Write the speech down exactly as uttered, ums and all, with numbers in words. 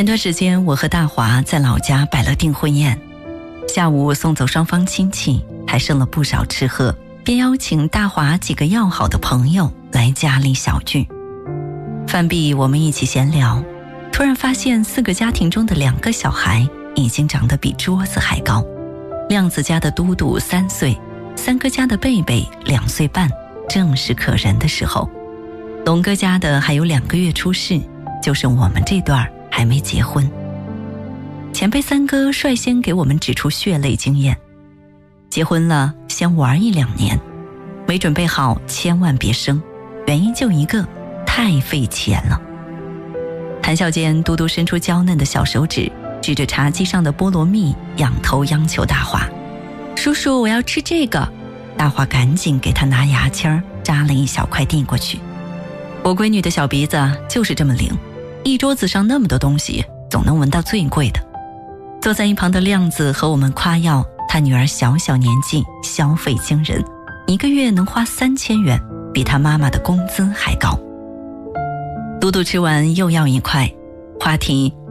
前段时间我和大华在老家摆了订婚宴，下午送走双方亲戚，还剩了不少吃喝，便邀请大华几个要好的朋友来家里小聚。饭毕，我们一起闲聊，突然发现四个家庭中的两个小孩已经长得比桌子还高。亮子家的嘟嘟三岁，三哥家的贝贝两岁半，正是可人的时候。龙哥家的还有两个月出世，就剩我们这段还没结婚。前辈三哥率先给我们指出血泪经验：结婚了先玩一两年，没准备好千万别生，原因就一个，太费钱了。谈笑间，嘟嘟伸出娇嫩的小手指，指着茶几上的菠萝蜜，仰头央求大华：叔叔，我要吃这个。大华赶紧给他拿牙签扎了一小块递过去。我闺女的小鼻子就是这么灵，一桌子上那么多东西，总能闻到最贵的。坐在一旁的亮子和我们夸耀他女儿小小年纪消费惊人，一个月能花三千元，比他妈妈的工资还高。嘟嘟吃完又要一块，话题